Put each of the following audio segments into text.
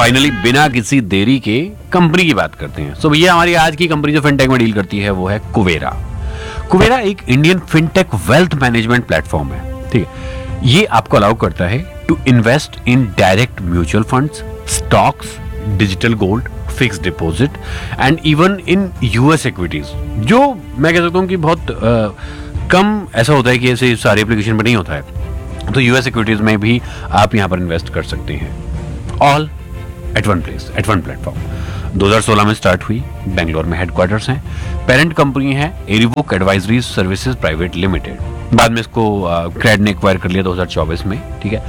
Finally बिना किसी देरी के कंपनी की बात करते हैं। सो भैया हमारी आज की कंपनी जो फिनटेक में डील करती है वो है कुवेरा। कुवेरा एक Indian fintech wealth management platform है, ठीक है। ये आपको अलाउ करता है to invest in direct mutual funds, stocks, digital gold, fix deposit and even in US equities, जो मैं कह सकता हूँ कि बहुत कम ऐसा होता है कि ऐसे सारे एप्लीकेशन पर नहीं होता है। तो यूएस इक्विटीज में भी आप यहाँ पर इन्वेस्ट कर सकते हैं, all at one place, eight one platform. 2016 में स्टार्ट हुई, बेंगलोर में हेडक्वार्टर्स हैं। पेरेंट कंपनी है एरिवोक एडवाइजरी सर्विसेज प्राइवेट लिमिटेड। बाद में इसको क्रेड ने एक्वायर कर लिया 2024 में, ठीक है।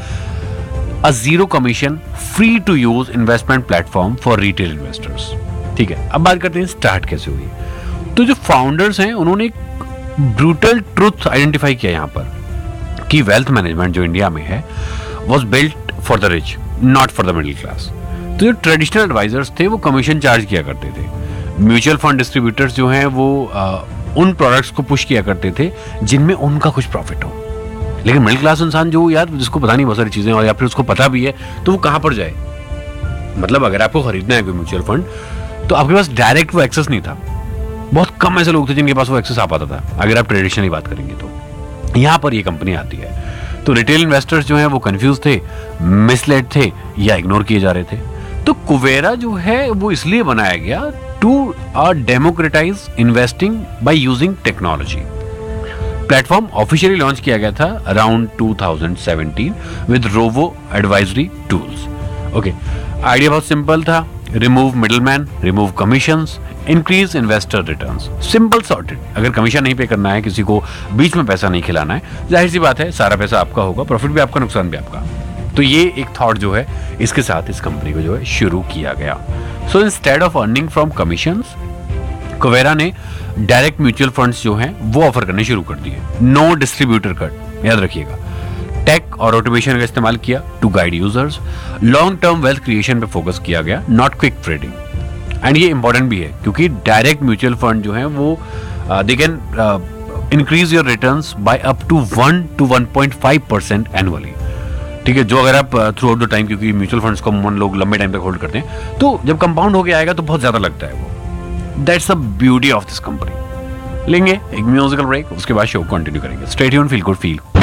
A zero commission free to use investment platform for retail investors, ठीक है। अब बात करते हैं स्टार्ट कैसे हुई। तो जो फाउंडर्स हैं उन्होंने एक ब्रूटल ट्रुथ आइडेंटिफाई किया यहाँ पर कि वेल्थ मैनेजमेंट जो इंडिया में है was built for the rich, not for the middle class. तो जो ट्रेडिशनल एडवाइजर्स थे वो कमीशन चार्ज किया करते थे। म्यूचुअल फंड डिस्ट्रीब्यूटर्स जो हैं वो उन प्रोडक्ट्स को पुश किया करते थे जिनमें उनका कुछ प्रॉफिट हो। लेकिन मिडिल क्लास इंसान जो यार जिसको पता नहीं बहुत सारी चीजें और या फिर उसको पता भी है तो वो कहाँ पर जाए। मतलब अगर आपको खरीदना है कोई म्यूचुअल फंड तो आपके पास डायरेक्ट वो एक्सेस नहीं था। बहुत कम ऐसे लोग थे जिनके पास वो एक्सेस आ पाता था अगर आप ट्रेडिशनली बात करेंगे तो। यहाँ पर ये कंपनी आती है। तो रिटेल इन्वेस्टर्स जो हैं वो कंफ्यूज थे, मिसलेड थे या इग्नोर किए जा रहे थे। तो कुवेरा जो है वो इसलिए बनाया गया to democratise investing by using technology. Platform officially launch किया गया था around 2017 with robo advisory tools. Okay, idea बहुत सिंपल था, remove middleman, remove commissions, increase investor returns. Simple sorted. अगर कमीशन नहीं पे करना है, किसी को बीच में पैसा नहीं खिलाना है, जाहिर सी बात है सारा पैसा आपका होगा, प्रॉफिट भी आपका, नुकसान भी आपका। तो ये एक थॉट जो है इसके साथ इस कंपनी को जो है शुरू किया गया। So instead of earning from commissions, Kuvera ने डायरेक्ट म्यूचुअल फंड्स जो हैं वो ऑफर करने शुरू कर दिए। नो डिस्ट्रीब्यूटर कट, याद रखिएगा। टेक और ऑटोमेशन का इस्तेमाल किया to guide users. Long term wealth creation पे फोकस किया गया, नॉट क्विक ट्रेडिंग। एंड ये इंपॉर्टेंट भी है क्योंकि डायरेक्ट म्यूचुअल फंड जो है वो they can increase your returns bye up to 1 to 1.5% annually, ठीक है। जो अगर आप थ्रू आउट द टाइम, क्योंकि म्यूचुअल फंड्स को अमूमन लोग लंबे टाइम तक होल्ड करते हैं, तो जब कंपाउंड होके आएगा तो बहुत ज्यादा लगता है वो। That's the beauty of this company. लेंगे एक म्यूजिकल ब्रेक, उसके बाद शो कंटिन्यू करेंगे। Stay tuned, feel good, feel